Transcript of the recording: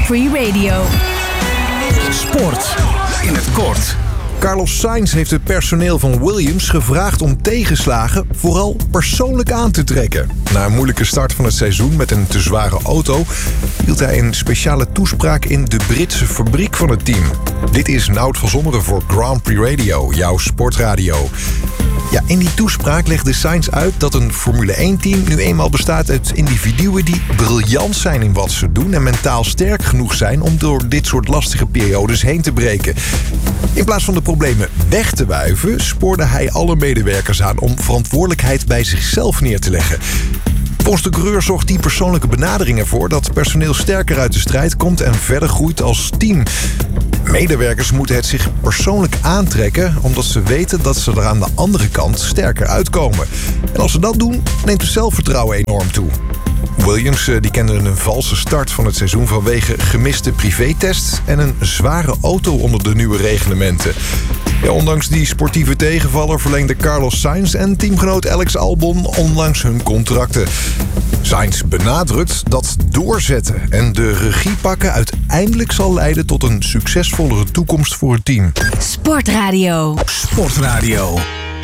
Free Radio. Sport in het kort. Carlos Sainz heeft het personeel van Williams gevraagd om tegenslagen vooral persoonlijk aan te trekken. Na een moeilijke start van het seizoen met een te zware auto hield hij een speciale toespraak in de Britse fabriek van het team. Dit is Nout van Zomeren voor Grand Prix Radio, jouw sportradio. Ja, in die toespraak legde Sainz uit dat een Formule 1-team nu eenmaal bestaat uit individuen die briljant zijn in wat ze doen en mentaal sterk genoeg zijn om door dit soort lastige periodes heen te breken. In plaats van de problemen weg te wuiven, spoorde hij alle medewerkers aan om verantwoordelijkheid bij zichzelf neer te leggen. Volgens de coureur zorgt die persoonlijke benadering ervoor dat personeel sterker uit de strijd komt en verder groeit als team. Medewerkers moeten het zich persoonlijk aantrekken omdat ze weten dat ze er aan de andere kant sterker uitkomen. En als ze dat doen, neemt het zelfvertrouwen enorm toe. Williams die kende een valse start van het seizoen vanwege gemiste privétests en een zware auto onder de nieuwe reglementen. Ja, ondanks die sportieve tegenvaller verlengde Carlos Sainz en teamgenoot Alex Albon onlangs hun contracten. Sainz benadrukt dat doorzetten en de regie pakken uiteindelijk zal leiden tot een succesvollere toekomst voor het team. Sportradio. Sportradio.